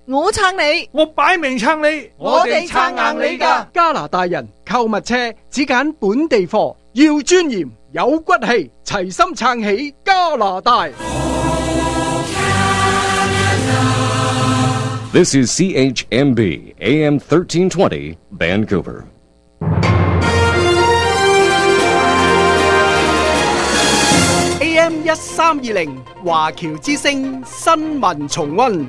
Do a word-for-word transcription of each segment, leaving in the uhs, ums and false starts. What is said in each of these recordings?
我撐你， 我擺明撐你， 我哋撐硬你㗎。 加拿大人購物車只揀本地貨，要尊嚴有骨氣，齊心撐起加拿大。 This is C H M B A M thirteen twenty Vancouver. A M 一三二零華僑之聲新聞重溫。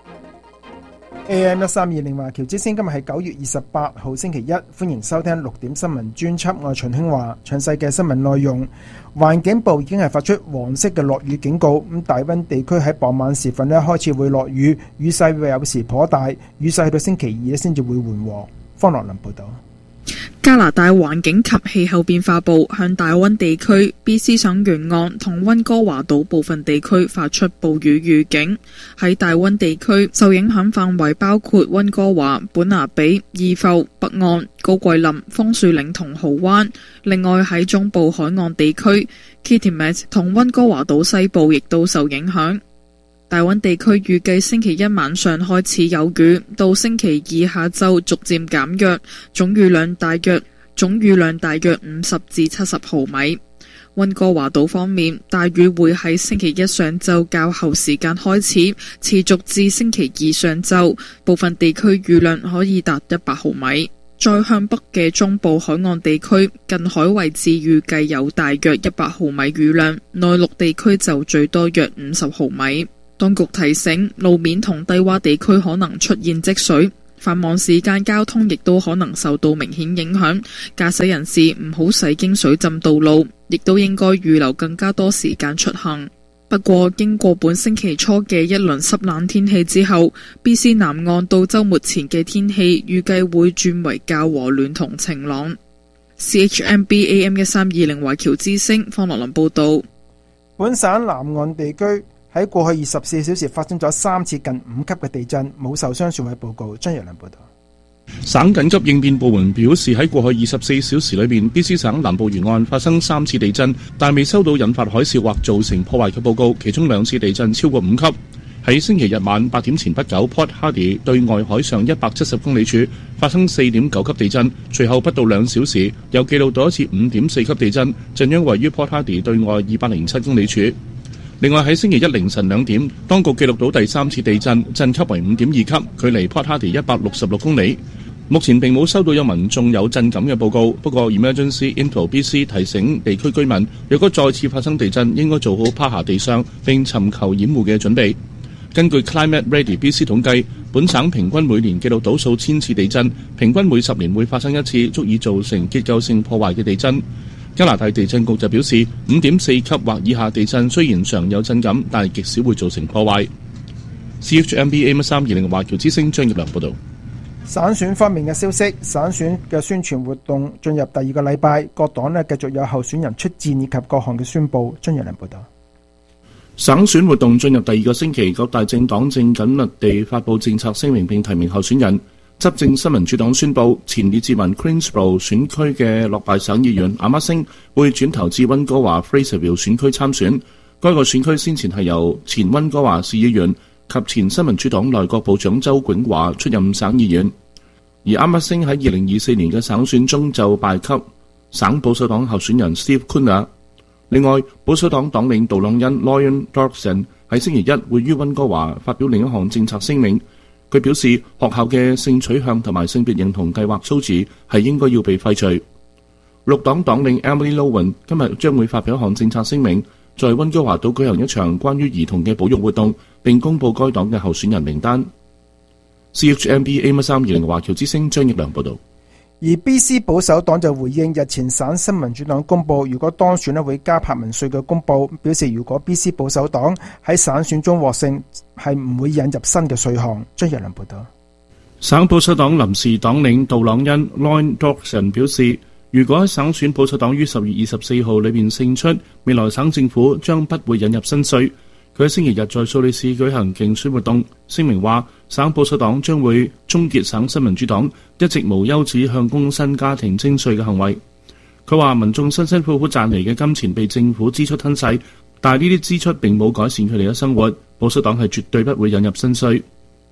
A M 一三二零華僑之聲今日係九月二十八號星期一，歡迎收聽六點新聞專輯，我係秦興華。詳細嘅新聞內容，環境部已經係發出黃色嘅落雨警告，咁大溫地區喺傍晚時分咧開始會落雨，雨勢會有時頗大，雨勢去到星期二咧先至會緩和。方樂林報道。 加拿大環境及氣候變化部向大溫地區、B C 省沿岸同溫哥華島部分地區發出暴雨預警。喺大溫地區，受影響範圍包括溫哥華、本拿比、義埠、北岸、高桂林、楓樹嶺同蠔灣。另外喺中部海岸地區 Kitimat 同溫哥華島西部亦都受影響。大溫地區預計星期一晚上開始有雨，到星期二下晝逐漸減弱，總雨量大約總雨量大約五十至七十毫米。溫哥華島方面，大雨會喺星期一上晝較後時間開始，持續至星期二上晝，部分地區雨量可以達一百毫米。再向北嘅中部海岸地區，近海位置預計有大約一百毫米雨量，內陸地區就最多約五十毫米。當局提醒，路面同低洼地區可能出現積水，繁忙時間交通亦都可能受到明顯影響，駕駛人士唔好駛經水浸道路，亦都應該預留更加多時間出行。不過，經過本星期初嘅一輪濕冷天氣之後， B C 南岸到週末前嘅天氣預計會轉為較和暖同晴朗。C H M B A M 一三二零華僑之聲方樂林報導。 本省南岸地區喺過去二十四小時發生咗三次近五級嘅地震，冇受傷損毀報告。張若良報道。 省緊急應變部門表示，喺過去二十四小時裏邊 B C 省南部沿岸發生三次地震，但未收到引發海嘯或造成破壞嘅報告，其中兩次地震超過五級。喺星期日晚八點前不久， Port Hardy 對外海上一百七十公里處發生四點九級地震，隨後不到兩小時又記錄到一次五點四級地震，震央位於 Port Hardy 對外二百零七公里處。另外喺星期一凌晨兩點，當局記錄到第三次地震，震級為五點二級，距離 Port Hardy 一百六十六公里。目前並冇收到有民眾有震感嘅報告，不過 Emergency Info B C 提醒地區居民，若果再次發生地震，應該做好趴下地上並尋求掩護嘅準備。根據 Climate Ready B C 統計，本省平均每年記錄到數千次地震，平均每十年會發生一次足以造成結構性破壞嘅地震。加拿大地震局就表示，五點四級或以下地震雖然常有震感，但係極少會造成破壞。C H M B A M 三二零華僑之聲張業良報導。 省選方面嘅消息，省選嘅宣傳活動進入第二個禮拜，各黨呢繼續有候選人出戰以及各項嘅宣佈。張業良報導。 省選活動進入第二個星期，各大政黨正緊密地發布政策聲明並提名候選人。執政新民主黨宣布，前列治文 Queensborough 選區嘅落敗省議員阿馬星會轉投至溫哥華 Fraserville 選區參選。該個選區先前係由前溫哥華市議員及前新民主黨內閣部長周永華出任省議員。而阿馬星喺二零二四年嘅省選中就敗給省保守黨候選人 Steve Kuna。另外，保守黨黨領杜朗恩 Loyal Dorkson 喺星期一會於溫哥華發表另一項政策聲明。佢表示，學校嘅性取向同埋性別認同計劃措辭係應該要被廢除。綠黨黨領 Emily Lowen 今日將會發表一項政策聲明，在溫哥華島舉行一場關於兒童嘅保育活動，並公佈該黨嘅候選人名單。C H M B A M 三二零華僑之聲張業良報導。 而 B C 保守黨就回應日前省新民主黨公佈如果當選咧會加柏文稅嘅公佈，表示如果 B C 保守黨喺省選中獲勝，係唔會引入新嘅稅項。張業良報導。 省保守黨臨時黨領杜朗恩 Loyal Dorkson 表示，如果喺省選保守黨於十月二十四號裏面勝出，未來省政府將不會引入新稅。佢喺星期日在蘇黎世舉行競選活動，聲明話省保守黨將會終結省新民主黨一直無休止向工薪家庭徵稅嘅行為。佢話民眾辛辛苦苦賺嚟嘅金錢被政府支出吞噬，但係呢啲支出並冇改善佢哋嘅生活。保守黨係絕對不會引入新稅。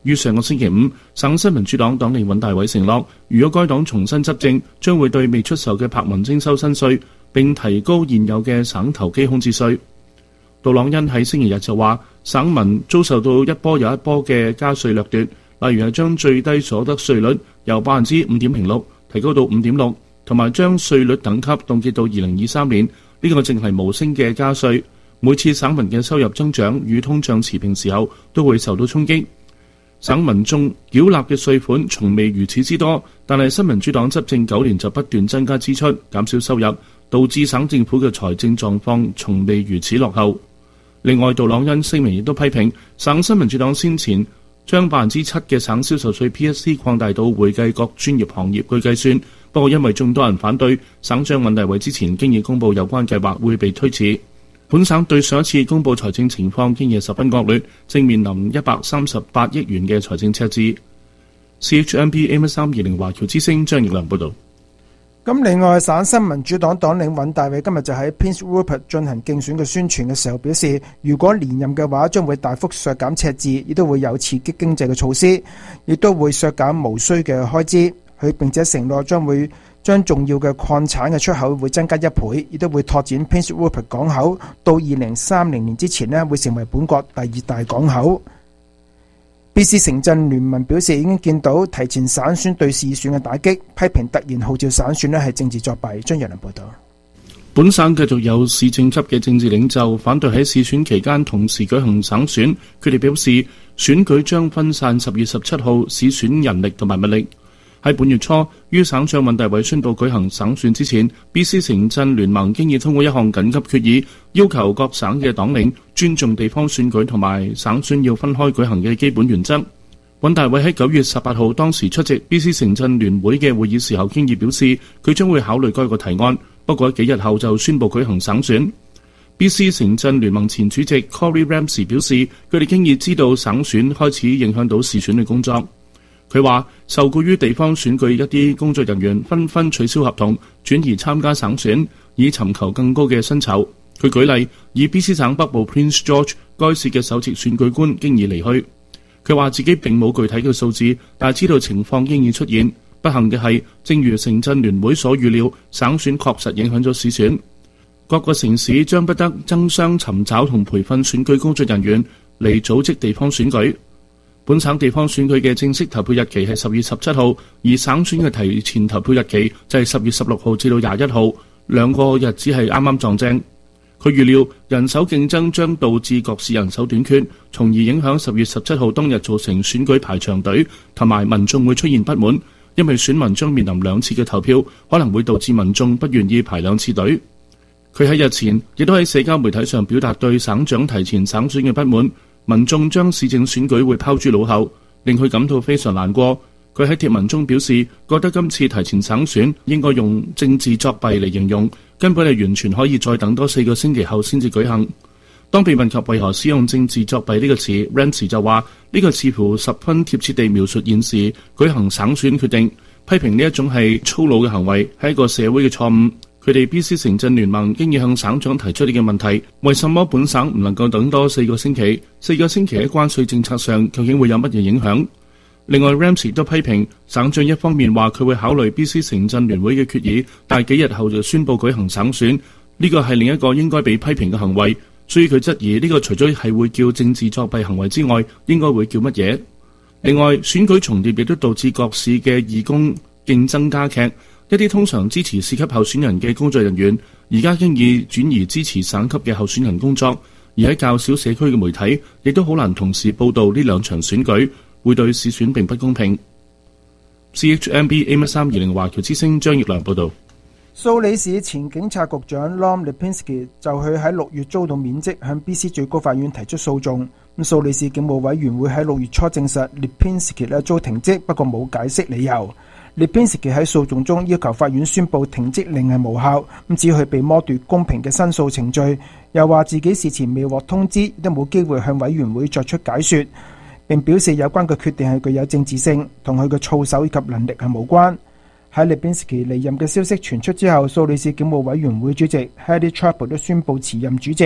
於上個星期五，省新民主黨黨領尹大偉承諾，如果該黨重新執政，將會對未出售嘅柏文徵收新稅，並提高現有嘅省投機空置稅。杜朗恩喺星期日就話，省民遭受到一波又一波嘅加稅掠奪，例如係將最低所得稅率由百分之五點零六提高到五點六，同埋將稅率等級凍結到二零二三年。呢、這個正係無聲嘅加稅。每次省民嘅收入增長與通脹持平時候，都會受到衝擊。省民眾繳納嘅稅款從未如此之多，但係新民主黨執政九年就不斷增加支出，減少收入，導致省政府嘅財政狀況從未如此落後。另外，杜朗恩聲明亦都批評省新民主黨先前將百分之七嘅省銷售稅 P S C 擴大到會計各專業行業去計算，不過因為眾多人反對，省長尹大偉之前經已公布有關計劃會被推遲。本省對上一次公布財政情況經已十分惡劣，正面臨一百三十八億元嘅財政赤字。C H M B A M 三二零華僑之聲張奕良報導。 咁另外，省新民主黨黨領尹大偉今日就喺 Prince Rupert 進行競選嘅宣傳嘅時候表示，如果連任嘅話，將會大幅削減赤字，亦都會有刺激經濟嘅措施，亦都會削減無需嘅開支。佢並且承諾將會將重要嘅礦產嘅出口會增加一倍，亦都會拓展 Prince Rupert 港口，到二零三零年之前呢，會成為本國第二大港口。B C 城鎮聯盟表示已經見到提前省選對市選嘅打擊，批評突然號召省選呢係政治作弊。張陽良報導。 本省繼續有市政級嘅政治領袖反對喺市選期間同時舉行省選，佢哋表示選舉將分散十月十七號市選人力同埋物力。喺本月初，於省長尹大偉宣布舉行省選之前， B C 城鎮聯盟經已通過一項緊急決議，要求各省嘅黨領尊重地方選舉同埋省選要分開舉行嘅基本原則。尹大偉喺九月十八號當時出席 B C 城鎮聯會嘅會議時候，經已表示佢將會考慮該個提案，不過幾日後就宣布舉行省選。B C 城鎮聯盟前主席 Corey Ramsey 表示，佢哋經已知道省選開始影響到市選嘅工作。佢話受雇於地方選舉一啲工作人員紛紛取消合同，轉而參加省選，以尋求更高嘅薪酬。佢舉例，以 B C 省北部 Prince George 該市嘅首席選舉官經已離去。佢話自己並冇具體嘅數字，但係知道情況經已出現。不幸嘅係，正如城鎮聯會所預料，省選確實影響咗市選。各個城市將不得爭相尋找同培訓選舉工作人員嚟組織地方選舉。本省地方選舉嘅正式投票日期係十月十七號，而省選嘅提前投票日期就係十月十六號至到廿一號，兩個日子係啱啱撞正。佢預料人手競爭將導致各市人手短缺，從而影響十月十七號當日造成選舉排長隊，同埋民眾會出現不滿，因為選民將面臨兩次嘅投票，可能會導致民眾不願意排兩次隊。佢喺日前亦都喺社交媒體上表達對省長提前省選嘅不滿。民眾將市政選舉會拋諸腦後，令佢感到非常難過。佢喺貼文中表示，覺得今次提前省選應該用政治作弊嚟形容，根本係完全可以再等多四個星期後先至舉行。當被問及為何使用政治作弊呢個詞， Ramsey 就話呢個似乎十分貼切地描述現時舉行省選決定，批評呢一種係粗魯嘅行為，係一個社會嘅錯誤。佢哋 B C 城鎮聯盟經已向省長提出呢個問題，為什麼本省唔能夠等多四個星期？四個星期喺關稅政策上究竟會有乜嘢影響？另外 Ramsey 都批評省長一方面話佢會考慮 B C 城鎮聯會嘅決議，但係幾日後就宣布舉行省選，呢個係另一個應該被批評嘅行為。所以佢質疑呢個除咗係會叫政治作弊行為之外，應該會叫乜嘢？另外選舉重疊亦都導致各市嘅義工競爭加劇。一啲通常支持市級候選人嘅工作人員，而家經已轉移支持省級嘅候選人工作，而喺較少社區嘅媒體，亦都好難同時報導呢兩場選舉，會對市選並不公平。C H M B A M 三二零華僑之聲張奕良報導。 蘇里市前警察局長 Lom Lipinski 就佢喺六月遭到免職，向 B C 最高法院提出訴訟。咁蘇里市警務委員會喺六月初證實 Lipinski 咧遭停職，不過冇解釋理由。Lipinski 喺訴訟中要求法院宣布停職令係無效，咁指佢被剝奪公平嘅申訴程序，又話自己事前未獲通知，亦都冇機會向委員會作出解說，並表示有關嘅決定係具有政治性，同佢嘅操守以及能力係無關。喺 Lipinski 離任嘅消息傳出之後，蘇里市警務委員會主席 Hedy Trapo 都宣布辭任主席。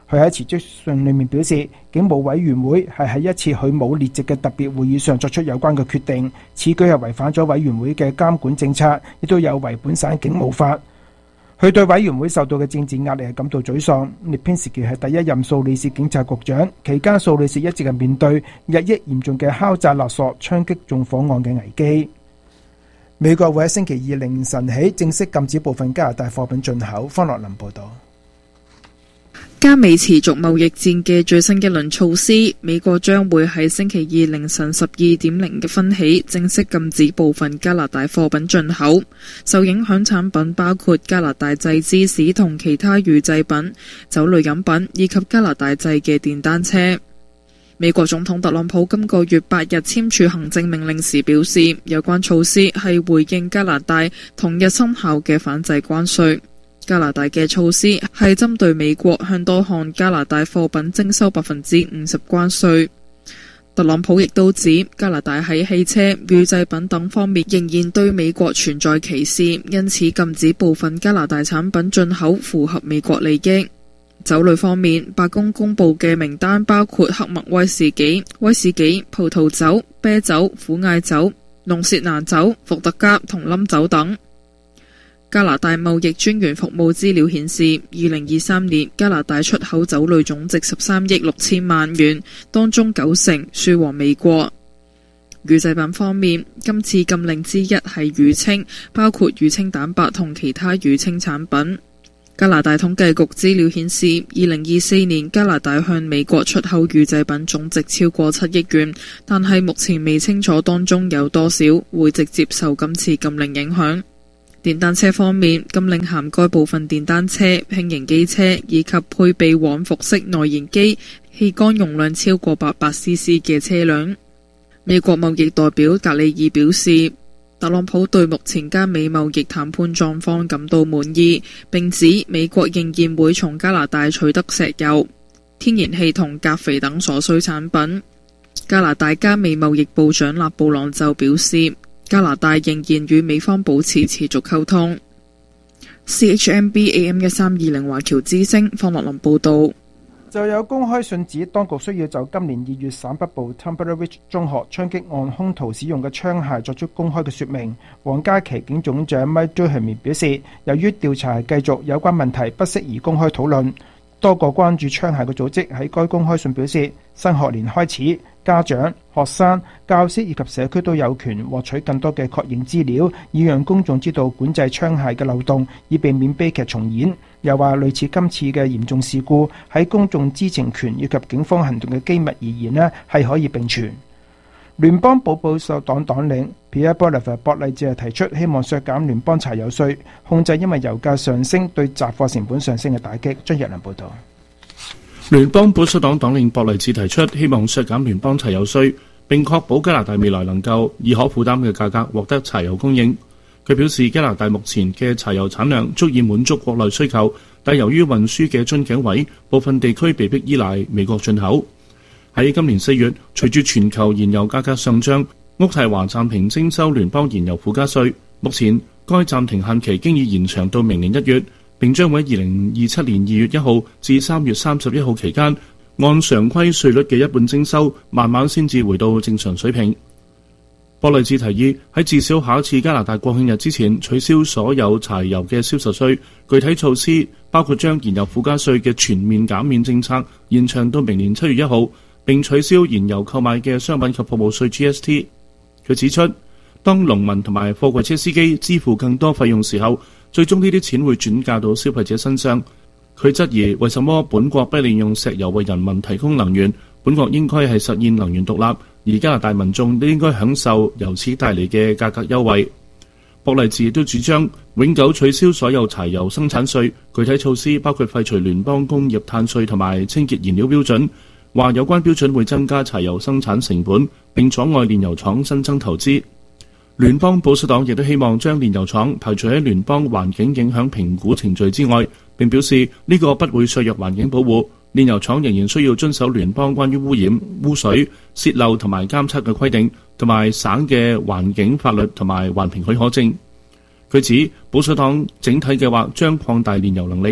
佢喺辭職信裏面表示，警務委員會係喺一次佢冇列席嘅特別會議上作出有關嘅決定，此舉係違反咗委員會嘅監管政策，亦都有違本省警務法。佢對委員會受到嘅政治壓力係感到沮喪。列偏時期係第一任蘇里士警察局長，期間蘇里士一直係面對日益嚴重嘅敲詐勒索、槍擊縱火案嘅危機。美國會喺星期二凌晨起正式禁止部分加拿大貨品進口。方樂林報道。 加美持續貿易戰嘅最新一輪措施，美國將會喺星期二凌晨十二點零嘅分起正式禁止部分加拿大貨品進口。受影響產品包括加拿大製芝士同其他乳製品、酒類飲品以及加拿大製嘅電單車。美國總統特朗普今個月八日簽署行政命令時表示，有關措施係回應加拿大同日生效嘅反制關稅。加拿大嘅措施係針對美國向多項加拿大貨品徵收百分之五十關稅。特朗普亦都指加拿大喺汽車、乳製品等方面仍然對美國存在歧視，因此禁止部分加拿大產品進口符合美國利益。酒類方面，白宮公布嘅名單包括黑麥威士忌、威士忌、葡萄酒、啤酒、苦艾酒、龍舌蘭酒、伏特加同冧酒等。加拿大貿易專員服務資料顯示，二零二三年加拿大出口酒類總值十三億六千萬元，當中九成輸往美國。乳製品方面，今次禁令之一係乳清，包括乳清蛋白同其他乳清產品。加拿大統計局資料顯示，二零二四年加拿大向美國出口乳製品總值超過七億元，但係目前未清楚當中有多少會直接受今次禁令影響。電單車方面，禁令涵蓋部分電單車、輕型機車以及配備往復式內燃機、氣缸容量超過八百 C C 嘅車輛。美國貿易代表格里爾表示，特朗普對目前加美貿易談判狀況感到滿意，並指美國仍然會從加拿大取得石油、天然氣同鉀肥等所需產品。加拿大加美貿易部長勒布朗就表示，加拿大仍然與美方保持持續溝通。C H M B A M 一三二零華僑之聲，方樂林報道。 就有公開信指，當局需要就今年二月省北部 Tumbleridge 中學槍擊案兇徒使用嘅槍械作出公開嘅說明。皇家騎警總長 Mike Doheny 表示，由於調查係繼續，有關問題不適宜公開討論。多個關注槍械嘅組織喺該公開信表示，新學年開始，家長、學生、教師以及社區都有權獲取更多嘅確認資料，以讓公眾知道管制槍械嘅漏洞，以避免悲劇重演。又話類似今次嘅嚴重事故，喺公眾知情權以及警方行動嘅機密而言呢，係可以並存。聯邦保保守黨黨領 Pierre Poilievre 博勵治提出希望削減聯邦柴油稅，控制因為油價上升對雜貨成本上升嘅打擊。張若良報導。 聯邦保守黨黨領博勵治提出希望削減聯邦柴油稅，並確保加拿大未來能夠以可負擔嘅價格獲得柴油供應。佢表示，加拿大目前嘅柴油產量足以滿足國內需求，但由於運輸嘅樽頸位，部分地區被迫依賴美國進口。喺今年四月，隨住全球燃油價格上漲，渥太華暫停徵收聯邦燃油附加稅。目前該暫停限期經已延長到明年一月，並將會喺二零二七年二月一號至三月三十一號期間，按常規稅率嘅一半徵收，慢慢先至回到正常水平。博勵治提議喺至少下一次加拿大國慶日之前取消所有柴油嘅銷售稅。具體措施包括將燃油附加稅嘅全面減免政策延長到明年七月一號，並取消燃油購買嘅商品及服務稅 G S T。佢指出，當農民同埋貨櫃車司機支付更多費用時候，最終呢啲錢會轉嫁到消費者身上。佢質疑為什麼本國不利用石油為人民提供能源？本國應該係實現能源獨立，而加拿大民眾都應該享受由此帶嚟嘅價格優惠。博勵治亦都主張永久取消所有柴油生產稅，具體措施包括廢除聯邦工業碳稅同埋清潔燃料標準。話有關標準會增加柴油生產成本，並阻礙煉油廠新增投資。聯邦保守黨亦都希望將煉油廠排除喺聯邦環境影響評估程序之外，並表示呢個不會削弱環境保護。煉油廠仍然需要遵守聯邦關於污染、污水、泄漏同埋監測嘅規定，同埋省嘅環境法律同埋環評許可證。佢指保守黨整體計劃將擴大煉油能力，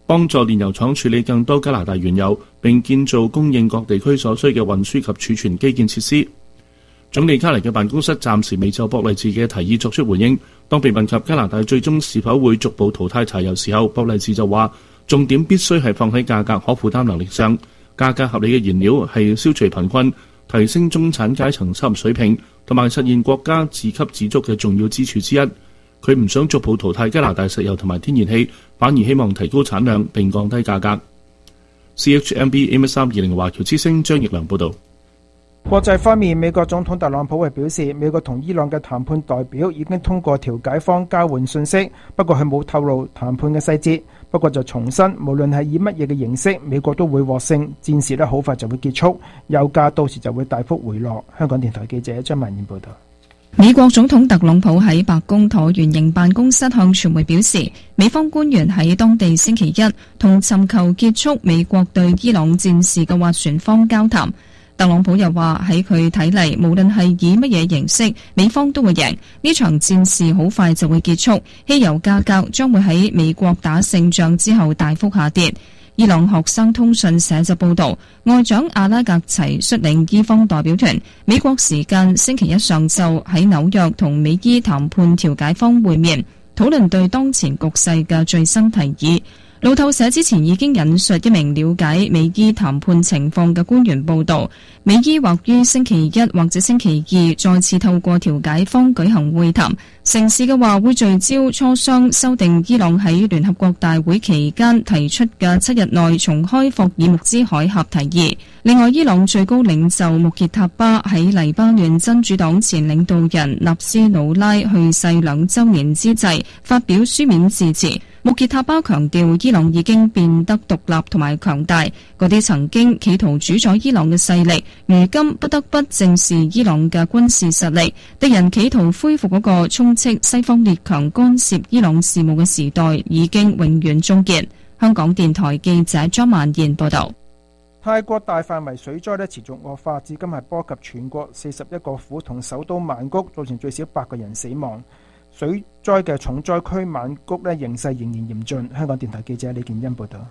幫助煉油廠處理更多加拿大原油，並建造供應各地區所需嘅運輸及儲存基建設施。總理卡尼嘅辦公室暫時未就博勵治嘅提議作出回應。當被問及加拿大最終是否會逐步淘汰柴油時候，博勵治就話重點必須係放喺價格可負擔能力上，價格合理嘅燃料係消除貧困、提升中產階層收入水平同埋實現國家自給自足嘅重要支柱之一。佢唔想逐步淘汰加拿大石油同埋天然氣，反而希望提高產量並降低價格。C H M B A M 三二零華僑之聲張奕良報導。 國際方面，美國總統特朗普係表示，美國同伊朗嘅談判代表已經通過調解方交換信息，不過佢冇透露談判嘅細節。不過就重申，無論係以乜嘢嘅形式，美國都會獲勝，戰事呢好快就會結束，油價到時就會大幅回落。香港電台記者張曼燕報道。 美國總統特朗普喺白宮橢圓形辦公室向傳媒表示，美方官員喺當地星期一同尋求結束美國對伊朗戰事嘅斡旋方交談。特朗普又話喺佢睇嚟，無論係以乜嘢形式，美方都會贏。呢場戰事好快就會結束，汽油價格將會喺美國打勝仗之後大幅下跌。伊朗學生通訊社就報道，外長阿拉格齊率領伊方代表團，美國時間星期一上晝喺紐約同美伊談判調解方會面，討論對當前局勢嘅最新提議。路透社之前已經引述一名了解美伊談判情況嘅官員報道，美伊或於星期一或者星期二再次透過調解方舉行會談，成事嘅話會聚焦磋商修訂伊朗喺聯合國大會期間提出嘅七日內重開霍爾木茲海峽提議。另外，伊朗最高領袖穆傑塔巴喺黎巴嫩真主黨前領導人納斯魯拉去世兩週年之際發表書面致辭。穆傑塔巴強調，伊朗已經變得獨立同埋強大，嗰啲曾經企圖主宰伊朗嘅勢力，如今不得不正視伊朗嘅軍事實力。敵人企圖恢復嗰個充斥西方列強干涉伊朗事務嘅時代，已經永遠終結。香港電台記者張曼燕報道。 泰國大範圍水災咧持續惡化，至今係波及全國四十一個府同首都曼谷，造成最少八個人死亡。水災嘅重災區曼谷咧形勢仍然嚴峻。香港電台記者李建欣報道。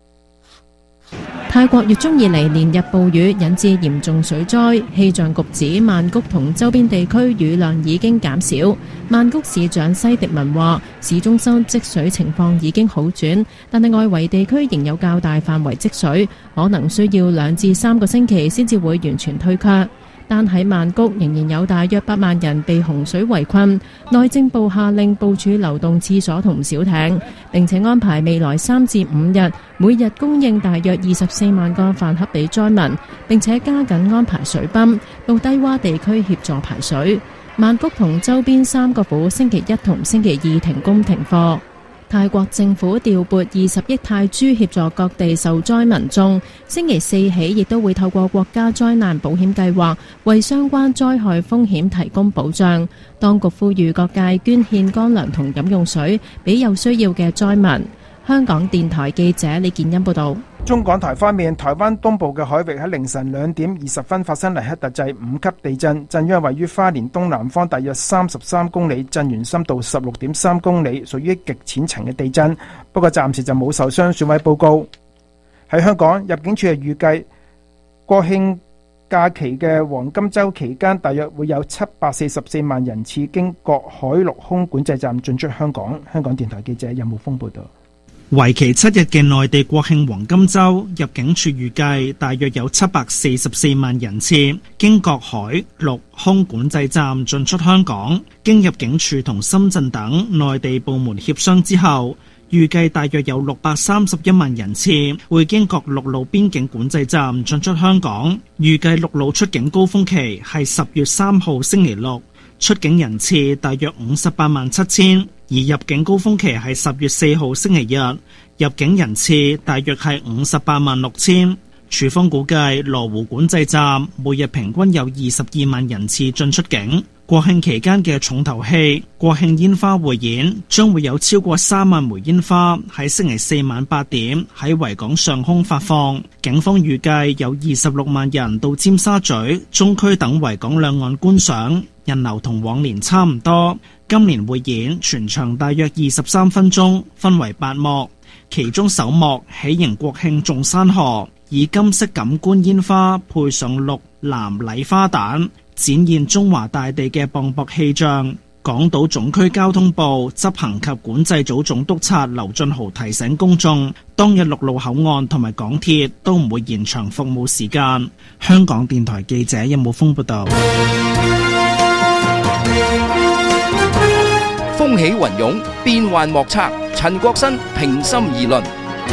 泰國月中以嚟連日暴雨引致嚴重水災，氣象局指曼谷同周邊地區雨量已經減少。曼谷市長西迪文話，市中心積水情況已經好轉，但係外圍地區仍有較大範圍積水，可能需要兩至三個星期先至會完全退卻。但喺曼谷仍然有大約八萬人被洪水圍困，內政部下令部署流動廁所同小艇，並且安排未來三至五日每日供應大約二十四萬個飯盒俾災民，並且加緊安排水泵到低洼地區協助排水。曼谷同周邊三個府星期一同星期二停工停課。泰國政府調撥二十億泰銖協助各地受災民眾，星期四起亦都會透過國家災難保險計劃為相關災害風險提供保障。當局呼籲各界捐獻乾糧同飲用水俾有需要嘅災民。香港電台記者李建欣報道。 中港台方面，台灣東部嘅海域喺凌晨兩點二十分發生黎克特制五級地震，震央位於花蓮東南方大約三十三公里，震源深度十六點三公里，屬於極淺層嘅地震。不過暫時就冇受傷損毀報告。喺香港，入境處係預計國慶假期嘅黃金週期間，大約會有七百四十四萬人次經各海陸空管制站進出香港。香港電台記者任浩峰報道。 為期七日嘅內地國慶黃金週，入境處預計大約有七百四十四萬人次經各海陸空管制站進出香港。經入境處同深圳等內地部門協商之後，預計大約有六百三十一萬人次會經各陸路邊境管制站進出香港。預計陸路出境高峰期係十月三號星期六，出境人次大約五十八萬七千。而入境高峰期係十月四號星期日，入境人次大約係五十八萬六千。處方估計羅湖管制站每日平均有二十二萬人次進出境。國慶期間嘅重頭戲國慶煙花匯演將會有超過三萬枚煙花喺星期四晚八點喺維港上空發放。警方預計有二十六萬人到尖沙咀、中區等維港兩岸觀賞，人流同往年差唔多。今年匯演全長大約二十三分鐘，分為八幕。 其中首幕喜迎國慶眾山河，以金色感官煙花配上綠藍禮花彈，展現中華大地嘅磅礴氣象。港島總區交通部執行及管制組總督察劉俊豪提醒公眾，當日陸路口岸同埋港鐵都唔會延長服務時間。香港電台記者任武峰報道。 風起雲湧，變幻莫測。陳國新平心而論。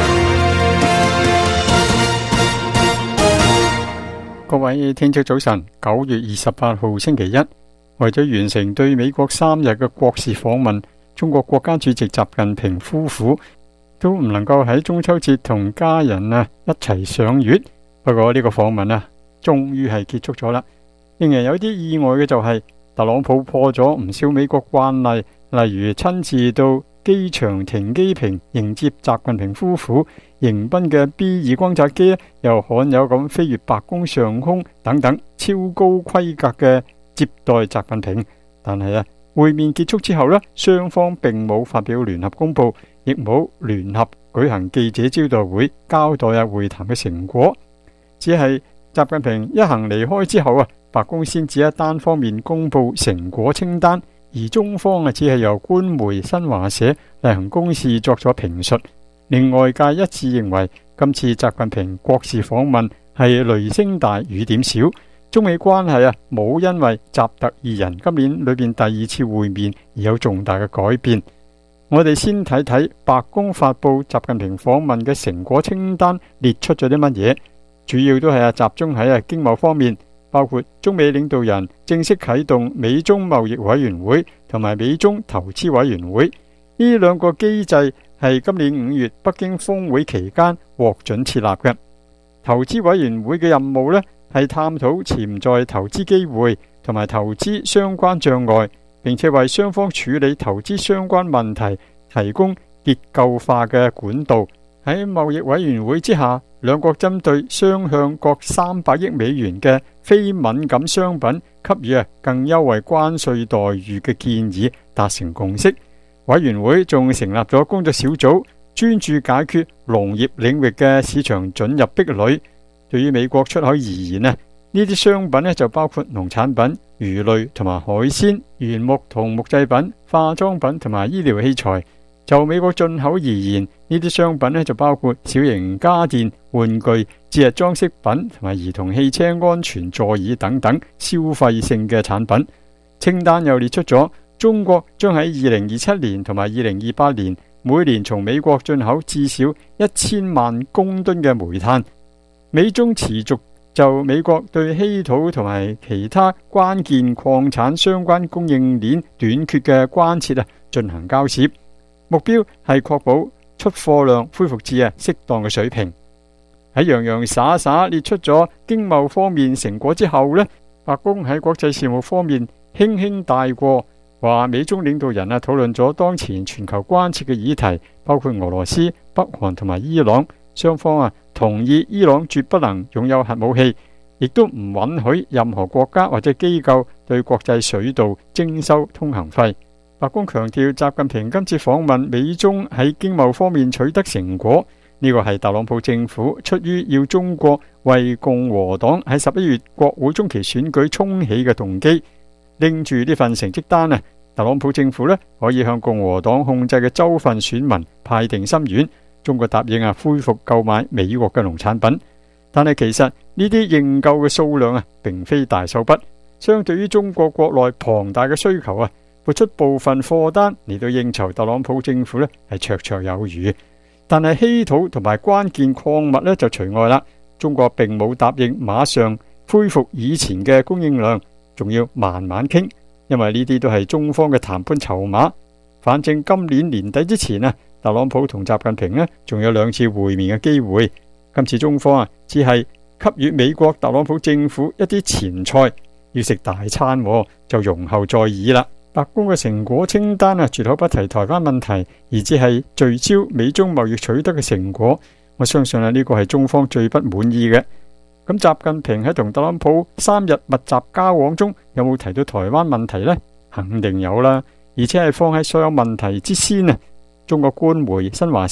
各位聽眾早晨，九月二十八號星期一。為咗完成對美國三日嘅國事訪問，中國國家主席習近平夫婦都唔能夠喺中秋節同家人啊一齊賞月。不過呢個訪問啊，終於係結束咗啦。令人有啲意外嘅就係、是，特朗普破咗唔少美國慣例，例如親自到機場停機坪迎接習近平夫婦，迎賓嘅 B 二轟炸機咧又罕有咁飛越白宮上空等等，超高規格嘅接待習近平。但係啊，會面結束之後呢，雙方並冇發表聯合公報，亦冇聯合舉行記者招待會交代啊會談嘅成果。只係習近平一行離開之後啊，白宮先至一單方面公布成果清單，而中方啊只係由官媒新華社例行公事作咗評述，令外界一致認為今次習近平國事訪問係雷聲大雨點小。中美關係啊，冇因為習特二人今年裏邊第二次會面而有重大嘅改變。我哋先睇睇白宮發布習近平訪問嘅成果清單列出咗啲乜嘢，主要都係啊集中喺啊經貿方面，包括中美領導人正式啟動美中貿易委員會同埋美中投資委員會。呢兩個機制係今年五月北京峰會期間獲准設立嘅。投資委員會嘅任務呢，係探討潛在投資機會同埋投資相關障礙，並且為雙方處理投資相關問題提供結構化嘅管道。喺貿易委員會之下，兩國針對雙向各三百億美元嘅非敏感商品給予啊更優惠關稅待遇嘅建議達成共識。委員會仲成立咗工作小組，專注解決農業領域嘅市場准入壁壘。對於美國出口而言呢，呢啲商品呢就包括農產品、魚類同埋海鮮、原木同木製品、化妝品同埋醫療器材。就美國進口而言，呢啲商品呢就包括小型家電、玩具、節日裝飾品同埋兒童汽車安全座椅等等消費性嘅產品。清單又列出咗中國將喺二零二七年同埋二零二八年每年從美國進口至少一千萬公噸嘅煤炭。美中持續就美國對稀土同埋其他關鍵礦產相關供應鏈短缺嘅關切啊進行交涉，目標係確保出貨量恢復至啊適當嘅水平。喺洋洋灑灑列出咗經貿方面成果之後呢，白宮喺國際事務方面輕輕帶過，話美中領導人啊討論咗當前全球關切嘅議題，包括俄羅斯、北韓同埋伊朗。雙方啊同意伊朗絕不能擁有核武器，亦都唔允許任何國家或者機構對國際水道徵收通行費。白宮強調，習近平今次訪問美中喺經貿方面取得成果，呢個係特朗普政府出於要中國為共和黨喺十一月國會中期選舉沖起嘅動機。拎住呢份成績單啊，特朗普政府呢可以向共和黨控制嘅州份選民派定心丸。中國答應啊恢復購買美國嘅農產品，但係其實呢啲認購嘅數量啊並非大手筆，相對於中國國內龐大嘅需求啊，撥出部分貨單嚟到應酬特朗普政府呢係綽綽有餘。但係稀土同埋關鍵礦物呢就除外啦，中國並冇答應馬上恢復以前嘅供應量，仲要慢慢傾，因為呢啲都係中方嘅談判籌碼。反正今年年底之前啊，特朗普同習近平呢仲有兩次會面嘅機會。今次中方啊只係給予美國特朗普政府一啲前菜，要食大餐就容後再議啦。白宮嘅成果清單啊絕口不提台灣問題，而只係聚焦美中貿易取得嘅成果。我相信啊呢個係中方最不滿意嘅。咁習近平喺同特朗普三日密集交往中有冇提到台灣問題呢？肯定有啦，而且係放喺所有問題之先啊。中國官媒新華社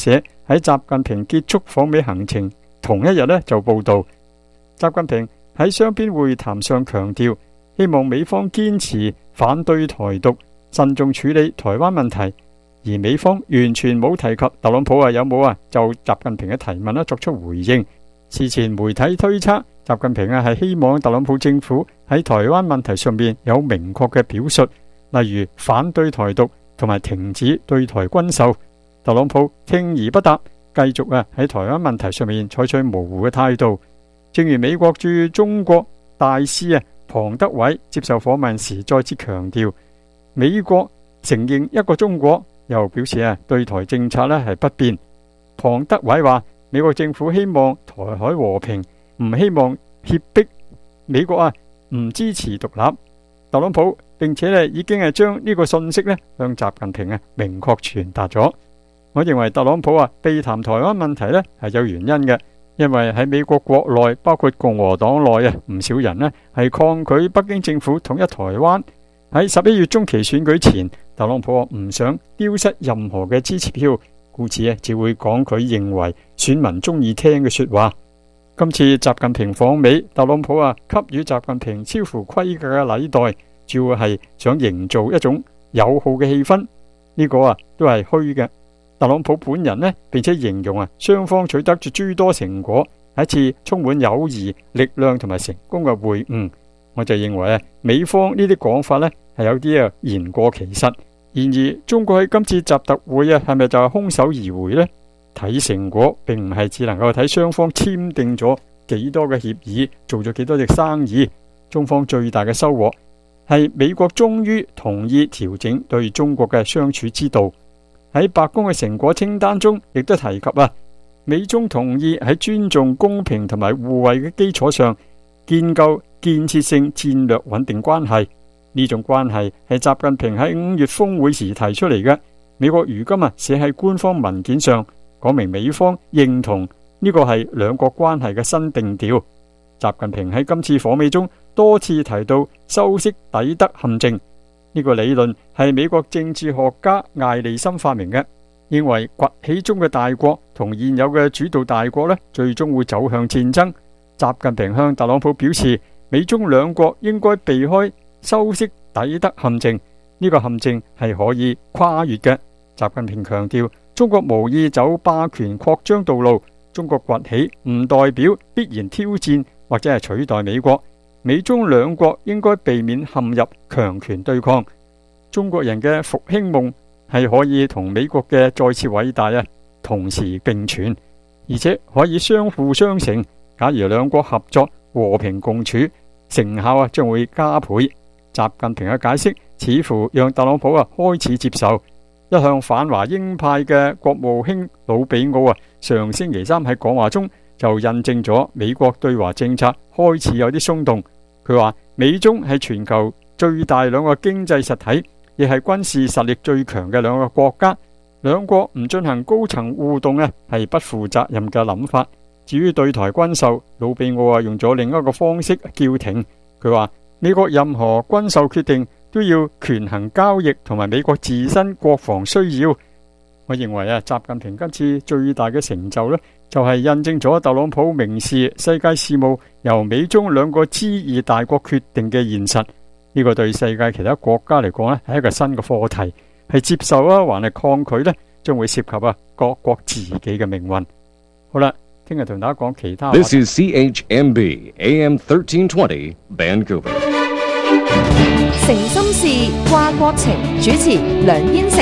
喺習近平結束訪美行程同一日呢就報道，習近平喺雙邊會談上強調，希望美方堅持反對台獨，慎重處理台灣問題。而美方完全冇提及特朗普啊有冇啊就習近平嘅提問呢作出回應。事前媒體推測，習近平啊係希望特朗普政府喺台灣問題上面有明確嘅表述，例如反對台獨同埋停止對台軍售。特朗普聽而不答，繼續啊喺台灣問題上面採取模糊嘅態度。正如美國駐中國大使啊龐德偉接受訪問時再次強調，美國承認一個中國，又表示啊對台政策呢係不變。龐德偉話，美國政府希望台海和平，唔希望脅迫美國啊唔支持獨立。特朗普並且咧已經係將呢個信息咧向習近平啊明確傳達咗。我認為特朗普啊避談台灣問題咧係有原因嘅，因為喺美國國內，包括共和黨內啊唔少人咧係抗拒北京政府統一台灣。喺十一月中期選舉前，特朗普唔想丟失任何嘅支持票，故此啊只會講佢認為選民中意聽嘅說話。今次習近平訪美，特朗普啊給予習近平超乎規格嘅禮待，主要係想營造一種友好嘅氣氛。呢個啊都係虛嘅。特朗普本人呢，並且形容啊雙方取得咗諸多成果，係一次充滿友誼、力量同埋成功嘅會晤。我就認為啊，美方呢啲講法呢係有啲啊言過其實。然而，中國喺今次習特會啊，係咪就係空手而回呢？睇成果，並唔係只能夠睇雙方簽訂咗幾多嘅協議，做咗幾多隻生意。中方最大嘅收穫係美國終於同意調整對中國嘅相處之道。喺白宮嘅成果清單中，亦都提及啊，美中同意喺尊重、公平同埋互惠嘅基礎上，建構建設性戰略穩定關係。呢種關係係習近平喺五月峰會時提出嚟嘅。美國如今啊寫喺官方文件上，講明美方認同呢個係兩國關係嘅新定調。習近平喺今次訪美中多次提到修昔底德陷阱，呢個理論係美國政治學家艾利森發明嘅，認為崛起中嘅大國同現有嘅主導大國呢，最終會走向戰爭。習近平向特朗普表示，美中兩國應該避開修昔底德陷阱，呢個陷阱係可以跨越嘅。習近平強調，中國無意走霸權擴張道路，中國崛起唔代表必然挑戰或者係取代美國。美中兩國應該避免陷入強權對抗。中國人嘅復興夢係可以同美國嘅再次偉大啊同時並存，而且可以相輔相成。假如兩國合作和平共處，成效啊將會加倍。習近平嘅解釋似乎讓特朗普啊開始接受。一向反華鷹派嘅國務卿魯比奧啊，上星期三喺講話中就印證咗美國對華政策開始有啲鬆動。佢話美中係全球最大兩個經濟實體，亦係軍事實力最強嘅兩個國家。兩國唔進行高層互動呢，係不負責任嘅諗法。至於對台軍售，魯比奧啊用咗另一個方式叫停。佢話美國任何軍售決定都要權衡交易同埋美國自身國防需要。我認為啊，習近平今次最大嘅成就呢，就係印證咗特朗普明示世界事務由美中兩個知義大國決定嘅現實。呢個對世界其他國家嚟講呢，係一個新嘅課題，係接受啊，還係抗拒呢，將會涉及啊各國自己嘅命運。好啦，聽日同大家講其他。 This is C H M B A M thirteen twenty Vancouver。 誠心事，掛國情，主持梁燕成。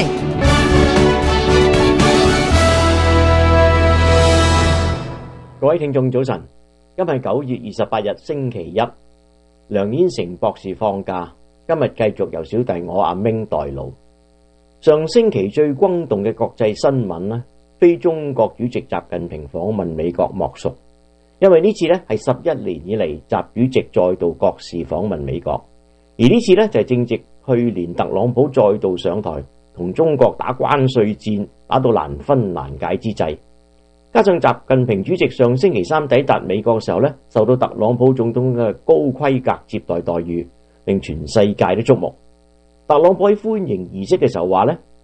各位聽眾早晨，今日九月二十八日星期一，梁燕成博士放假，今日繼續由小弟我阿明代勞。上星期最轟動嘅國際新聞呢，非中國主席習近平訪問美國莫屬，因為呢次呢係十一年以嚟習主席再度國事訪問美國。而呢次呢，就係正值去年特朗普再度上台同中國打關稅戰，打到難分難解之際，加上習近平主席上星期三抵達美國嘅時候呢，受到特朗普總統嘅高規格接待待遇，令全世界都矚目。特朗普喺歡迎儀式嘅時候話呢，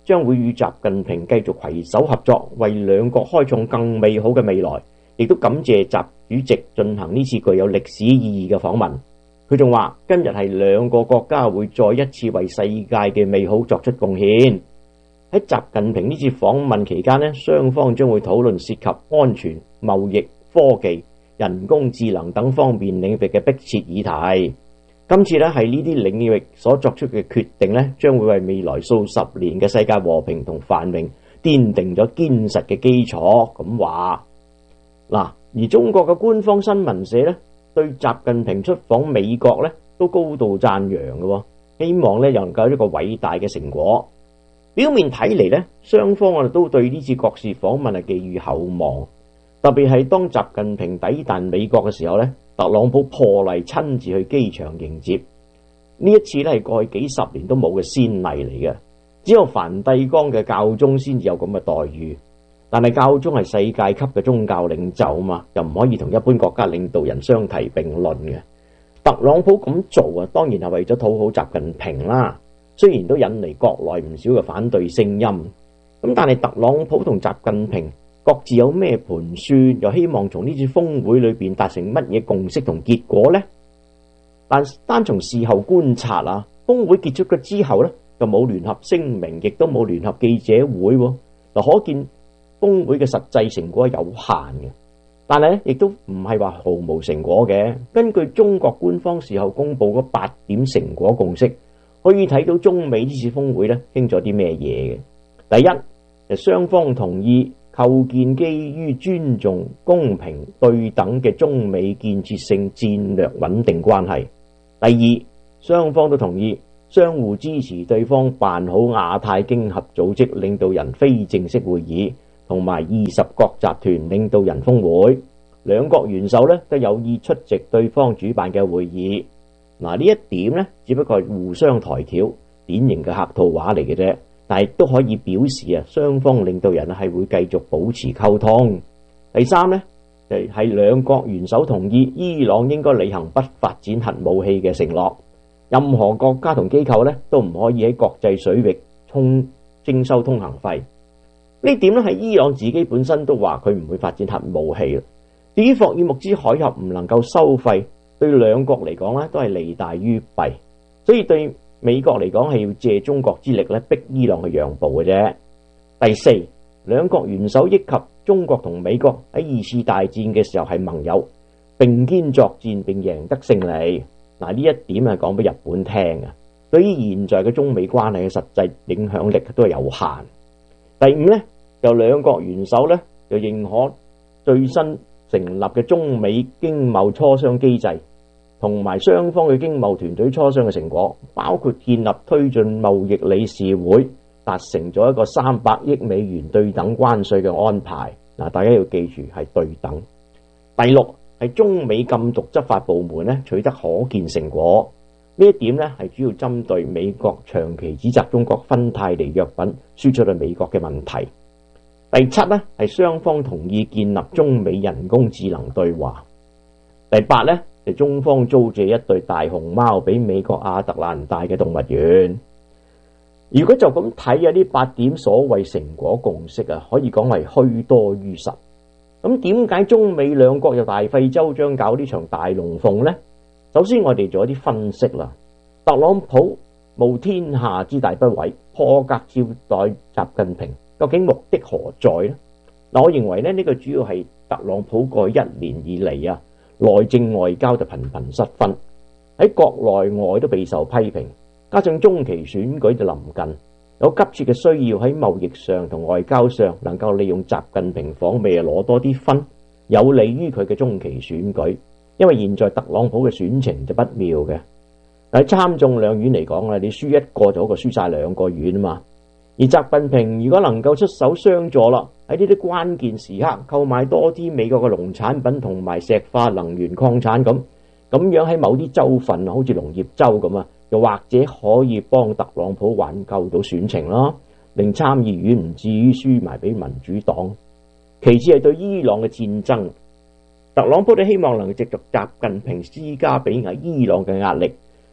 將會與習近平繼續攜手合作，為兩國開創更美好嘅未來，亦都感謝習主席進行呢次具有歷史意義嘅訪問。佢仲話今日係兩個國家會再一次為世界嘅美好作出貢獻。喺習近平呢次訪問期間呢，雙方將會討論涉及安全、貿易、科技、人工智能等方面領域嘅迫切議題。今次咧係呢啲領域所作出嘅決定咧，將會為未來數十年嘅世界和平同繁榮奠定咗堅實嘅基礎。咁話嗱，而中國嘅官方新聞社咧，對習近平出訪美國咧都高度讚揚嘅，希望咧又能夠一個偉大嘅成果。表面睇嚟咧，雙方啊都對呢次國事訪問係寄予厚望，特別係當習近平抵達美國嘅時候咧，特朗普破例親自去機場迎接。呢一次咧係過去幾十年都冇嘅先例嚟嘅，只有梵蒂岡嘅教宗先至有咁嘅待遇。但係教宗係世界級嘅宗教領袖嘛，又唔可以同一般國家領導人相提並論嘅。特朗普咁做啊，當然係為咗討好習近平啦。雖然都引嚟國內唔少嘅反對聲音，咁但係特朗普同習近平各自有咩盤算，又希望從呢次峰會裏邊達成乜嘢共識同結果呢？但單從事後觀察啊，峰會結束咗之後呢，就冇聯合聲明，亦都冇聯合記者會，嗱，可見峰會嘅實際成果有限嘅。但係咧，亦都唔係話毫無成果嘅。根據中國官方事後公布嗰八點成果共識，可以睇到中美呢次峰會咧傾咗啲咩嘢嘅。第一，就雙方同意構建基於尊重、公平、對等嘅中美建設性戰略穩定關係。第二，雙方都同意相互支持對方辦好亞太經合組織領導人非正式會議同埋二十國集團領導人峰會，兩國元首咧都有意出席對方主辦嘅會議。嗱，呢一點咧，只不過係互相抬轎，典型嘅客套話嚟嘅啫。但係都可以表示啊，雙方領導人係會繼續保持溝通。第三咧，就係兩國元首同意伊朗應該履行不發展核武器嘅承諾，任何國家同機構咧都唔可以喺國際水域充徵收通行費。呢點咧係伊朗自己本身都話佢唔會發展核武器。至於霍爾木茲海峽唔能夠收費，對兩國嚟講咧都係利大於弊，所以對美國嚟講係要借中國之力咧逼伊朗去讓步嘅啫。第四，兩國元首憶及中國同美國喺二次大戰嘅時候係盟友，並肩作戰並贏得勝利。嗱，呢一點係講俾日本聽啊，對於現在嘅中美關係嘅實際影響力都係有限。第五咧，就兩國元首咧就認可最新成立嘅中美經貿磋商機制，同埋雙方嘅經貿團隊磋商嘅成果，包括建立推進貿易理事會，達成咗一個三百億美元對等關稅嘅安排。嗱，大家要記住係對等。第六係中美禁毒執法部門咧取得可見成果，呢一點咧係主要針對美國長期指責中國芬太尼藥品輸出去美國嘅問題。第七咧係雙方同意建立中美人工智能對話。第八咧係中方租借一對大熊貓俾美國亞特蘭大嘅動物園。如果就咁睇啊，呢八點所謂成果共識啊，可以講係虛多於實。咁點解中美兩國又大費周章搞呢場大龍鳳呢？首先我哋做一啲分析啦。特朗普冒天下之大不韙，破格招待習近平，究竟目的何在呢？嗱，我認為咧呢個主要係特朗普過去一年以嚟啊，內政外交就頻頻失分，喺國內外都備受批評，加上中期選舉就臨近，有急切嘅需要喺貿易上同外交上能夠利用習近平訪美啊攞多啲分，有利於佢嘅中期選舉。因為現在特朗普嘅選情就不妙嘅，喺參眾兩院嚟講啊，你輸一個就好過輸晒兩個院啊嘛。而習近平如果能夠出手相助啦，喺呢啲關鍵時刻購買多啲美國嘅農產品同埋石化能源礦產咁，咁樣喺某啲州份好似農業州咁啊，又或者可以幫特朗普挽救到選情啦，令參議院唔至於輸埋俾民主黨。其次係對伊朗嘅戰爭，特朗普都希望能夠藉着習近平施加俾伊朗嘅壓力，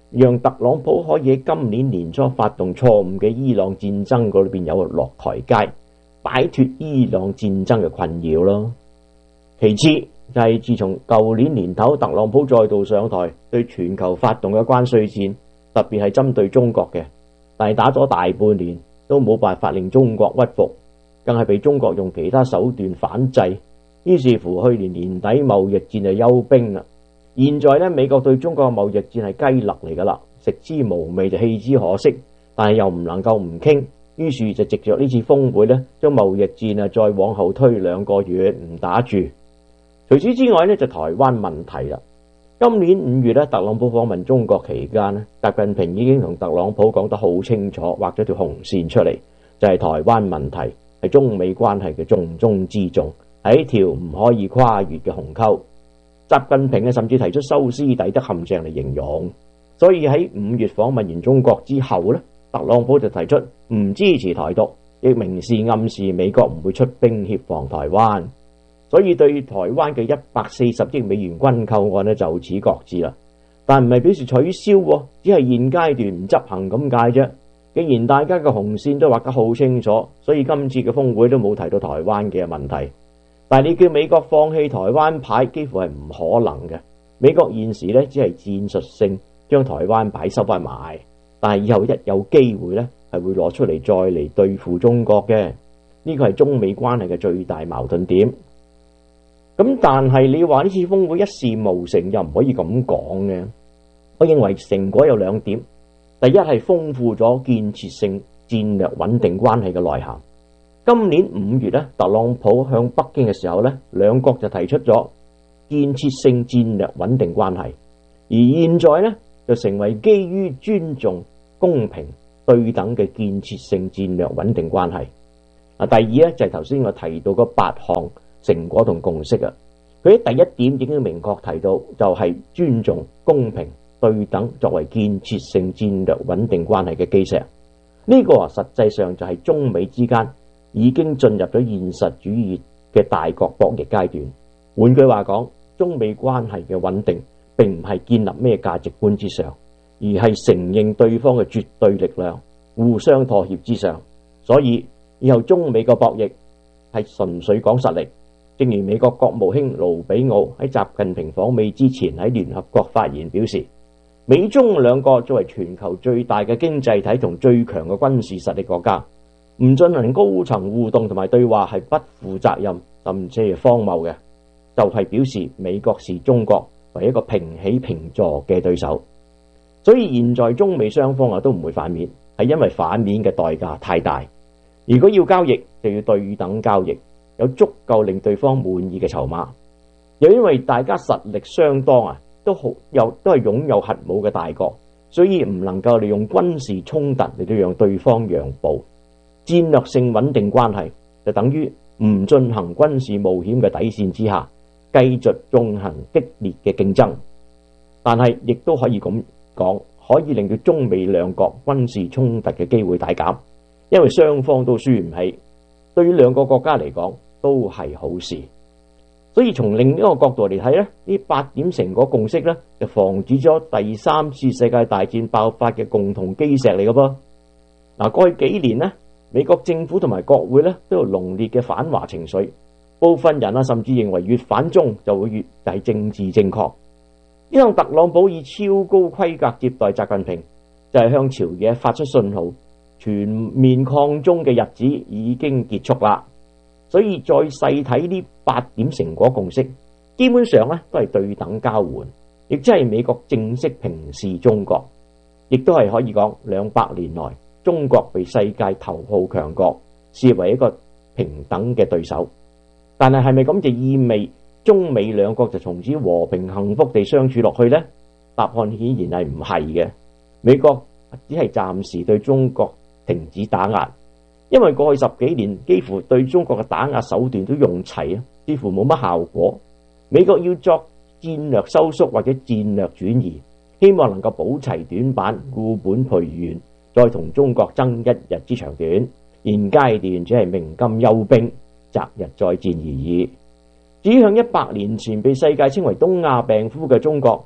讓特朗普可以喺今年年初發動錯誤嘅伊朗戰爭嗰裏邊有落台階，擺脫伊朗戰爭嘅困擾咯。其次就係自從舊年年頭特朗普再度上台，對全球發動嘅關稅戰，特別係針對中國嘅，但係打咗大半年都冇辦法令中國屈服，更係被中國用其他手段反制。於是乎去年年底貿易戰就休兵啦。現在呢，美國對中國嘅貿易戰係雞肋嚟噶啦，食之無味就棄之可惜，但係又唔能夠唔傾，於是就藉着呢次峰會呢，將貿易戰啊再往後推兩個月唔打住。除此之外呢，就台灣問題啦。今年五月呢，特朗普訪問中國期間呢，習近平已經同特朗普講得好清楚，畫咗條紅線出嚟，就係台灣問題係中美關係嘅重中之重，係一條唔可以跨越嘅鴻溝。習近平啊，甚至提出修斯底德陷阱嚟形容。所以喺五月訪問完中國之後呢，特朗普就提出唔支持台獨，亦明示暗示美國唔會出兵協防台灣。所以對台灣嘅一百四十億美元軍購案呢，就此擱置啦。但唔係表示取消，只係現階段唔執行咁解啫。既然大家嘅紅線都畫得好清楚，所以今次嘅峰會都冇提到台灣嘅問題。但係你叫美國放棄台灣牌，幾乎係唔可能嘅。美國現時呢，只係戰術性將台灣牌收翻埋，但係以後一有機會呢，係會攞出嚟再嚟對付中國嘅。呢個係中美關係嘅最大矛盾點。咁但係你話呢次峰會一事無成，又唔可以咁講嘅。我認為成果有兩點，第一係豐富咗建設性戰略穩定關係嘅內涵。今年五月咧，特朗普向北京嘅時候咧，兩國就提出咗建設性戰略穩定關係，而現在咧就成為基於尊重、公平、對等嘅建設性戰略穩定關係。啊，第二咧就係頭先我提到嗰八項成果同共識啊，佢喺第一點已經明確提到，就係尊重、公平、對等作為建設性戰略穩定關係嘅基石。呢個啊實際上就係中美之間已經進入咗現實主義嘅大國博弈階段。換句話講，中美關係嘅穩定並唔係建立咩價值觀之上，而係承認對方嘅絕對力量，互相妥協之上。所以以後中美嘅博弈係純粹講實力。正如美國國務卿盧比奧喺習近平訪美之前喺聯合國發言表示，美中兩個作為全球最大嘅經濟體同最強嘅軍事實力國家，唔進行高層互動同埋對話係不負責任，甚至係荒謬嘅。就係表示美國視中國為一個平起平坐嘅對手。所以現在中美雙方啊都唔會反面，係因為反面嘅代價太大。如果要交易，就要對等交易，有足夠令對方滿意嘅籌碼。又因為大家實力相當啊，都好又都係擁有核武嘅大國，所以唔能夠利用軍事衝突嚟到讓對方讓步。戰略性穩定關係就等於唔進行軍事冒險嘅底線之下，繼續進行激烈嘅競爭。但係亦都可以咁講，可以令到中美兩國軍事衝突嘅機會大減，因為雙方都輸唔起，對於兩個國家嚟講都係好事。所以從另一個角度嚟睇咧，呢八點成果共識咧，就防止咗第三次世界大戰爆發嘅共同基石嚟嘅噃。嗱，過去幾年呢，美國政府同埋國會咧都有濃烈嘅反華情緒，部分人啊甚至認為越反中就會越係政治正確。呢趟特朗普以超高規格接待習近平，就係向朝野發出信號，全面抗中嘅日子已經結束啦。所以再細睇呢八點成果共識，基本上咧都係對等交換，亦即係美國正式平視中國，亦都係可以講兩百年來中國被世界頭號強國視為一個平等嘅對手。但係係咪咁就意味中美兩國就從此和平幸福地相處落去呢？答案顯然係唔係嘅。美國只係暫時對中國停止打壓，因為過去十幾年幾乎對中國嘅打壓手段都用齊啊，似乎冇乜效果。美國要作戰略收縮或者戰略轉移，希望能夠補齊短板，固本培元，再同中國爭一日之長短。現階段只係鳴金休兵，擇日再戰而已。至於向一百年前被世界稱為東亞病夫嘅中國，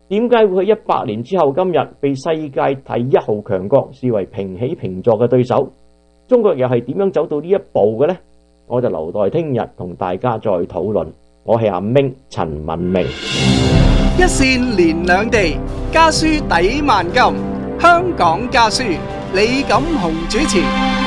點解會喺一百年之後今日被世界第一號強國視為平起平坐嘅對手？中國又係點樣走到呢一步嘅呢？我就留待聽日同大家再討論。我係阿明陳文明。 一線連兩地，家書抵萬金。香港家書，李錦雄主持。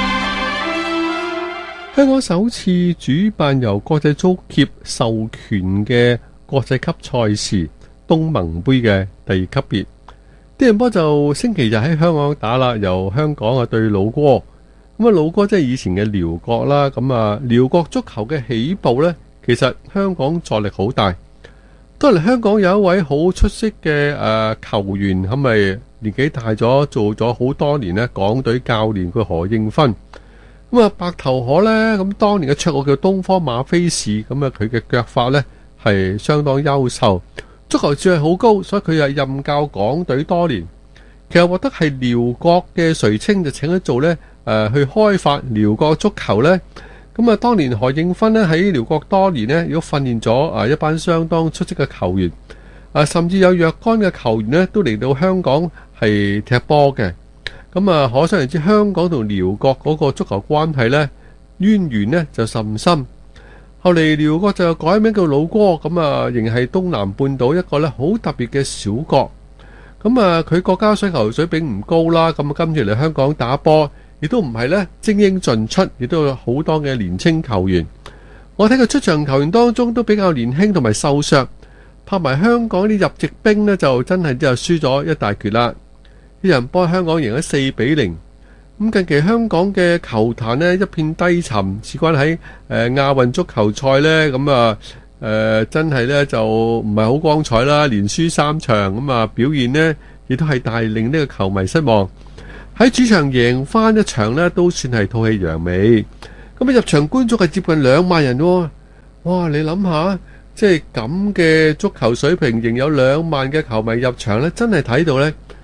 香港首次主辦由國際足協授權嘅國際級賽事東盟杯嘅第二級別，啲人波就星期日喺香港打啦，由香港啊對老撾。咁啊老撾即係以前嘅寮國啦，咁啊寮國足球嘅起步呢，其實香港助力好大。當嚟香港有一位好出色嘅誒球員，係咪年紀大咗，做咗好多年呢港隊教練，佢何應勳。咁啊白頭河呢，咁當年嘅綽號叫東方馬菲士，咁啊佢嘅腳法呢係相當優秀，足球智慧好高，所以佢係任教港隊多年。其實獲得係寮國嘅垂青，就請佢做呢誒、呃、去開發寮國足球呢。咁啊，當年何應勳咧喺寮國多年呢，如果訓練咗啊一班相當出色嘅球員，啊甚至有若干嘅球員呢都嚟到香港係踢波嘅。咁啊，可想而知香港同寮國嗰個足球關係呢，淵源呢就甚深。後嚟寮國就改名叫老撾，咁啊仍係東南半島一個呢好特別嘅小國。咁啊，佢國家水球水平唔高啦，咁啊今次嚟香港打波，亦都唔係咧精英盡出，亦都有好多嘅年青球員。我睇佢出場球員當中都比較年輕同埋瘦削，拍埋香港啲入籍兵呢，就真係就輸咗一大橛啦。啲人波香港贏咗四比零。咁近期香港嘅球壇呢，一片低沉，事關喺誒亞運足球賽呢，咁啊誒真係呢，就唔係好光彩啦，連輸三場，咁啊表現呢，亦都係大令呢個球迷失望。喺主場贏翻一場呢，都算係吐氣揚眉。咁啊入場觀眾係接近兩萬人喎，哇！你諗下，即係咁嘅足球水平，仍有兩萬嘅球迷入場呢，真係睇到呢